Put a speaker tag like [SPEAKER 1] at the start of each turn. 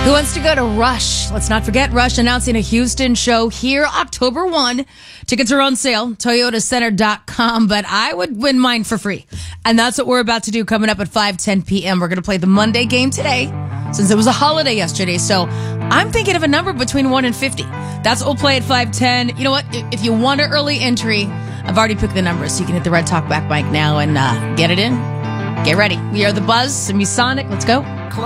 [SPEAKER 1] Who wants to go to Rush? Let's not forget Rush announcing a Houston show here October 1. Tickets are on sale, toyotacenter.com, but I would win mine for free. And that's what we're about to do coming up at 5:10 p.m. We're going to play the Monday game today since it was a holiday yesterday. So I'm thinking of a number between 1 and 50. That's what we'll play at 5:10. You know what? If you want an early entry, I've already picked the numbers, so you can hit the Red Talk back mic now and get it in. Get ready. We are The Buzz, and Sonic. Let's go.